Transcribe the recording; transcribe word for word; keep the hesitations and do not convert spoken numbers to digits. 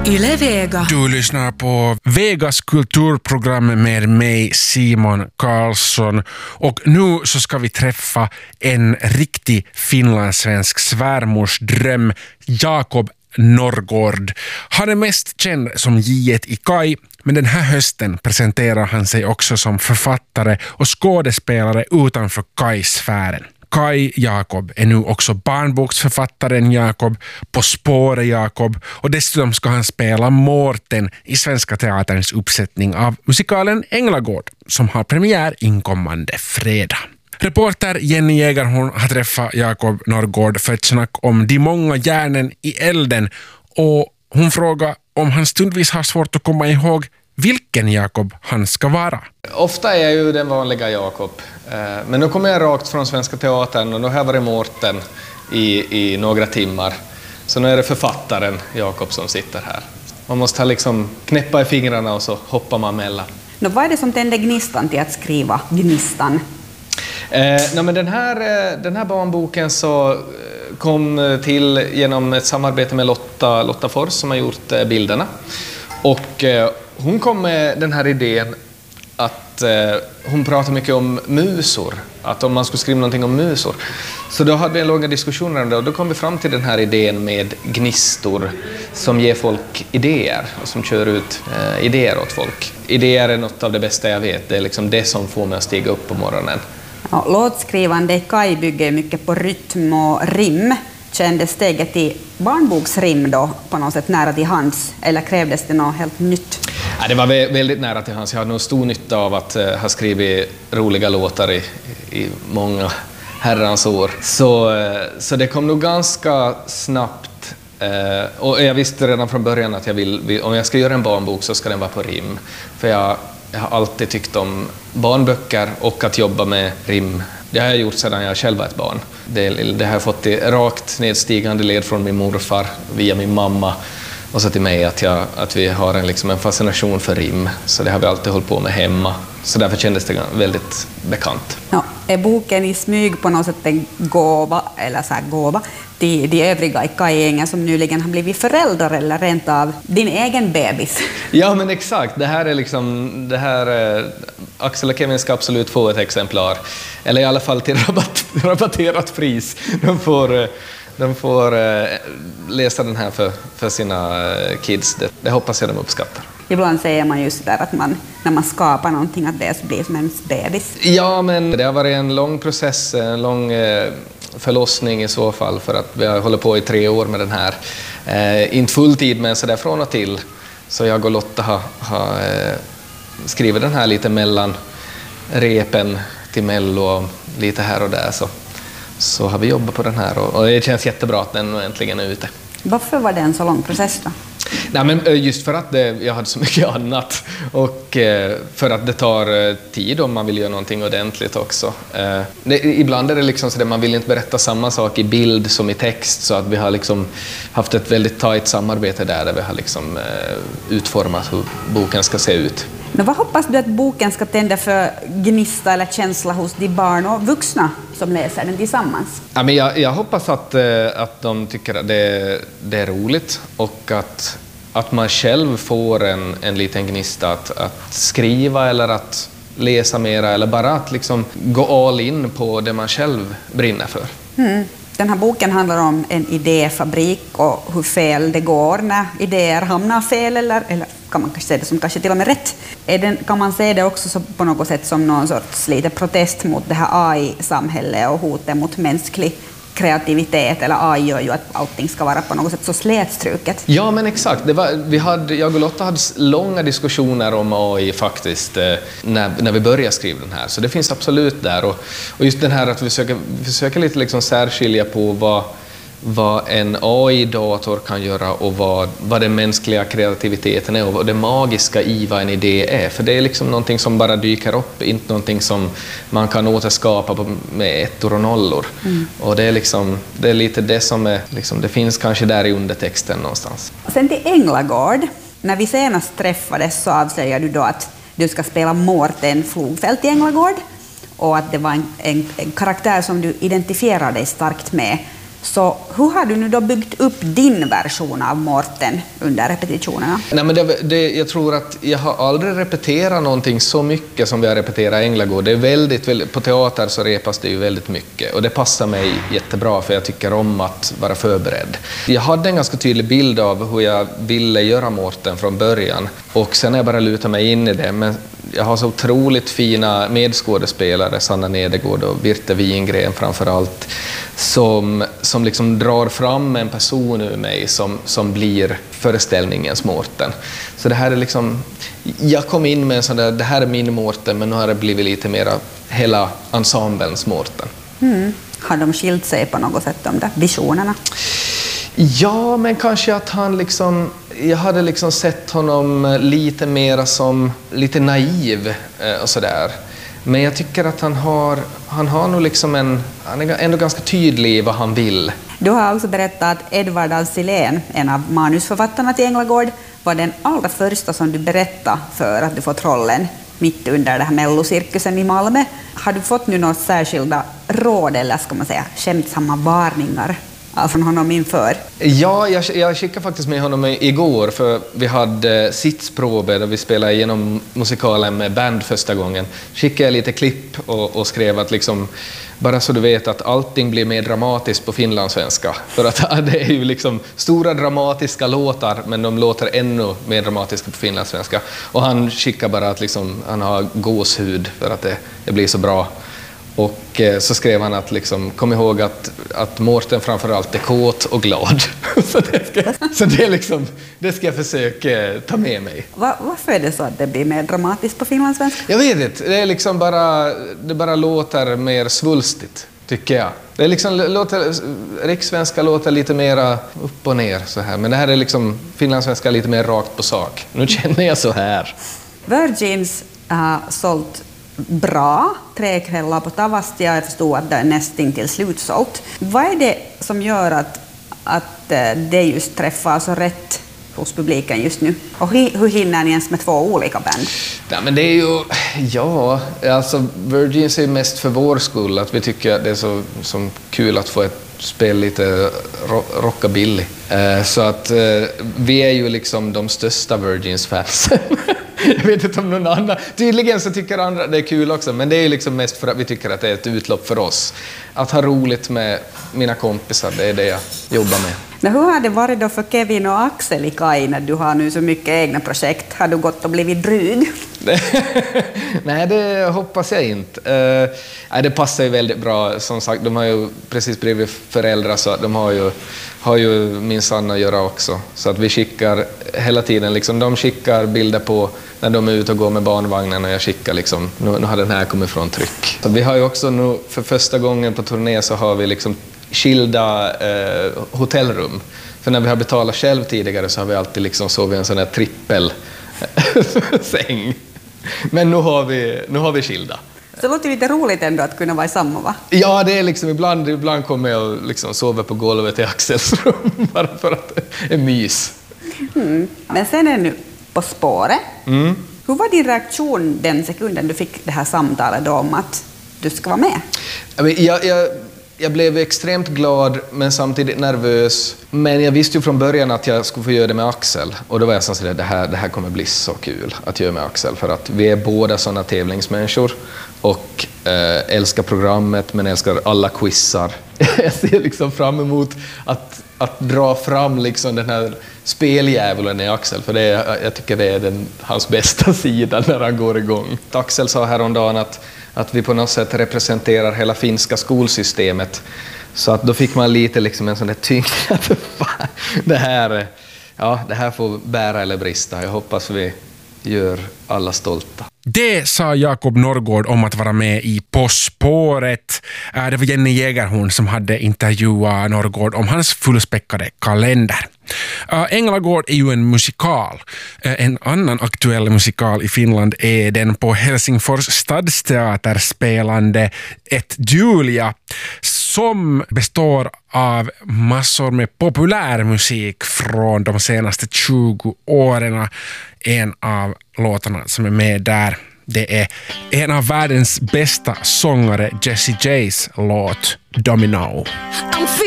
Yle Vega. Du lyssnar på Vegas kulturprogram med mig, Simon Karlsson. Och nu så ska vi träffa en riktig finlandssvensk svärmorsdröm, Jakob Norrgård. Han är mest känd som J ett i Kaj, men den här hösten presenterar han sig också som författare och skådespelare utanför Kaj-sfären. Kaj Jakob är nu också barnboksförfattaren Jakob, På spåret Jakob, och dessutom ska han spela Mårten i Svenska Teaterns uppsättning av musikalen Änglagård som har premiär inkommande fredag. Reporter Jenny Jägerhorn har träffat Jakob Norrgård för ett snack om de många järnen i elden, och hon frågar om han stundvis har svårt att komma ihåg vilken Jakob han ska vara. Ofta är jag ju den vanliga Jakob, men nu kommer jag rakt från Svenska Teatern och då har jag varit Mårten i, i några timmar. Så nu är det författaren Jakob som sitter här. Man måste ha liksom knäppa i fingrarna och så hoppar man mellan. Nå, vad är det som tände gnistan till att skriva Gnistan? Eh, nej, men den, här, den här barnboken så kom till genom ett samarbete med Lotta, Lotta Fors som har gjort eh, bilderna. Och eh, hon kom med den här idén att eh, hon pratar mycket om musor, att om man skulle skriva någonting om musor. Så då hade vi en långa diskussioner om det, och då kom vi fram till den här idén med gnistor som ger folk idéer och som kör ut eh, idéer åt folk. Idéer är något av det bästa jag vet, det är liksom det som får mig att stiga upp på morgonen. Ja, låtskrivande i Kaj bygger mycket på rytm och rim. Kändes steget till barnboksrim då på något sätt nära till hands, eller krävdes det något helt nytt? Ja, det var väldigt nära till hands. Jag hade nog stor nytta av att uh, ha skrivit roliga låtar i, i många herrans år. Så, uh, så det kom nog ganska snabbt. Uh, och jag visste redan från början att jag vill, om jag ska göra en barnbok så ska den vara på rim. För jag, jag har alltid tyckt om barnböcker och att jobba med rim. Det har jag gjort sedan jag själv var ett barn. Det, det har jag fått i rakt nedstigande led från min morfar via min mamma och så till mig, att, jag, att vi har en, liksom en fascination för rim. Så det har vi alltid hållit på med hemma. Så därför kändes det väldigt bekant. Ja, är boken i smyg på något sätt en gåva, eller så här gåva till de övriga i Kaj-gängen som nyligen har blivit föräldrar eller rent av din egen bebis? Ja, men exakt. Det här är liksom, det här, eh, Axel och Kevin ska absolut få ett exemplar. Eller i alla fall till rabatt, rabatterat pris. De får, eh, de får eh, läsa den här för, för sina eh, kids. Det, det hoppas jag de uppskattar. Ibland säger man just där att man, när man skapar någonting, att det blir som en bebis. Ja, men det har varit en lång process, en lång eh, förlossning i så fall, för att vi har hållit på i tre år med den här. Eh, inte fulltid, men så där från och till. Så jag och Lotta har, har eh, skrivit den här lite mellan repen till Mello och lite här och där. Så, så har vi jobbat på den här, och, och det känns jättebra att den äntligen är ute. Varför var det en så lång process då? Nej, men just för att det, jag hade så mycket annat, och eh, för att det tar eh, tid om man vill göra någonting ordentligt också. Eh, det, ibland är det liksom så att man vill inte berätta samma sak i bild som i text, så att vi har liksom haft ett väldigt tajt samarbete där, där vi har liksom, eh, utformat hur boken ska se ut. Men vad hoppas du att boken ska tända för gnista eller känsla hos de barn och vuxna som läser den tillsammans? Ja, men jag, jag hoppas att, att de tycker att det, det är roligt, och att, att man själv får en, en liten gnista att, att skriva eller att läsa mera, eller bara att liksom gå all in på det man själv brinner för. Mm. Den här boken handlar om en idéfabrik och hur fel det går när idéer hamnar fel, eller, eller kan man kanske se det som kanske till och med rätt. Är den, kan man se det också så på något sätt som någon sorts lite protest mot det här A I-samhället och hotet mot mänsklig kreativitet, eller A I gör ju att allting ska vara på något sätt så slätstruket. Ja, men exakt. Det var, vi hade, jag och Lotta hade långa diskussioner om A I faktiskt eh, när, när vi började skriva den här. Så det finns absolut där. Och, och just den här att vi försöker, vi försöker lite liksom särskilja på vad, vad en A I-dator kan göra och vad, vad den mänskliga kreativiteten är, och vad det magiska i vad en idé är. För det är liksom någonting som bara dyker upp, inte någonting som man kan återskapa på, med ettor och nollor. Mm. Och det är, liksom, det är lite det som är, liksom, det finns kanske där i undertexten någonstans. Sen till Änglagård. När vi senast träffades så avslöjade du då att du ska spela Mårten Flogfält i Änglagård, och att det var en, en, en karaktär som du identifierar dig starkt med. Så hur har du nu då byggt upp din version av Mårten under repetitionerna? Nej, men det, det, jag tror att jag har aldrig repeterat någonting så mycket som vi har repeterat i Änglagård. Det är väldigt, väldigt, på teater så repas det ju väldigt mycket och det passar mig jättebra för jag tycker om att vara förberedd. Jag hade en ganska tydlig bild av hur jag ville göra Mårten från början och sen har jag bara lutat mig in i det. Men jag har så otroligt fina medskådespelare, Sanna Nedegård och Birte Wingren framför allt, som, som liksom drar fram en person ur mig som, som blir föreställningens Mårten. Så det här är liksom, jag kom in med en sån där, det här är min Mårten, men nu har det blivit lite mera hela ensemblens Mårten. Mm. Har de skilt sig på något sätt, de där visionerna? Ja, men kanske att han liksom, jag hade liksom sett honom lite mer som lite naiv och sådär. Men jag tycker att han har, han har nog liksom en, han är ändå ganska tydlig i vad han vill. Du har alltså berättat att Edvard af Sillén, en av manusförfattarna till Änglagård, var den allra första som du berättade för att du fått rollen mitt under det här mellocirkusen i Malmö. Har du fått nu några särskilda råd eller ska man säga skämtsamma varningar från honom inför? Ja, jag, jag skickade faktiskt med honom igår för vi hade sitsprobe där vi spelade igenom musikalen med band första gången. Skickade jag lite klipp och, och skrev att liksom, bara så du vet att allting blir mer dramatiskt på finlandssvenska. För att det är ju liksom stora dramatiska låtar men de låter ännu mer dramatiska på finlandssvenska. Och han skickar bara att liksom, han har gåshud för att det, det blir så bra. Och så skrev han att liksom, kom ihåg att, att Mårten framförallt är kåt och glad. så det, ska, så det, är liksom, det ska jag försöka ta med mig. Va, varför är det så att det blir mer dramatiskt på finlandssvenska? Jag vet inte, det är liksom bara, det bara låter mer svulstigt, tycker jag. Det är liksom, låter, rikssvenska låter lite mer upp och ner så här. Men det här är liksom finlandssvenska lite mer rakt på sak. Nu känner jag så här. Virgins har sålt bra, tre kvällar på Tavastia. Jag förstod att det är nästing till slutsålt. Vad är det som gör att, att det just träffar så rätt hos publiken just nu? Och hur hinner ni ens med två olika band? Ja, men det är ju, ja, alltså Virgins är mest för vår skull att vi tycker att det är så som kul att få ett spel lite rockabilly. Eh, så att eh, vi är ju liksom de största Virgins-fans. Jag vet inte om någon annan. Tydligen så tycker andra det är kul också, men det är ju liksom mest för att vi tycker att det är ett utlopp för oss. Att ha roligt med mina kompisar, det är det jag jobbar med. Men hur har det varit då för Kevin och Axel i Kaj när du har nu så mycket egna projekt? Har du gått och blivit dryg? Nej, det hoppas jag inte. Uh, nej, det passar ju väldigt bra. Som sagt, de har ju precis blivit föräldrar så de har ju, har ju min sanna att göra också. Så att vi skickar hela tiden, liksom, de skickar bilder på när de är ute och går med barnvagnen och jag skickar liksom, nu, nu har den här kommit från tryck. Så vi har ju också nu, för första gången på turné så har vi liksom skilda eh, hotellrum. För när vi har betalat själv tidigare så har vi alltid liksom sovit i en sån här trippel säng. Men nu har vi, nu har vi skilda. Så det låter lite roligt ändå att kunna vara i samma, va? Ja, det är liksom ibland, ibland kommer jag och liksom sover på golvet i Axels rum bara för att det är mys. Mm. Men sen är nu På spåret. Mm. Hur var din reaktion den sekunden du fick det här samtalet om att du ska vara med? Jag, jag, jag blev extremt glad men samtidigt nervös. Men jag visste ju från början att jag skulle få göra det med Axel. Och då var jag sådär, det här, det här kommer bli så kul att göra med Axel. För att vi är båda sådana tävlingsmänniskor. Och eh, älskar programmet men älskar alla quizar. Jag ser liksom fram emot att, att dra fram liksom den här speldjävulen i Axel. För det är, jag tycker det är den, hans bästa sida när han går igång. Axel sa häromdagen att att vi på något sätt representerar hela finska skolsystemet. Så att då fick man lite liksom en sån där tyngd att det här, ja, det här får bära eller brista. Jag hoppas vi gör alla stolta. Det sa Jakob Norrgård om att vara med i På spåret. Det var Jenny Jägerhorn som hade intervjuat Norrgård om hans fullspäckade kalender. Änglagård är ju en musikal. En annan aktuell musikal i Finland är den på Helsingfors stadsteater spelande Ett Julia, som består av massor med populärmusik från de senaste tjugo åren. En av låtarna som är med där, det är en av världens bästa sångare Jessie J's låt Domino.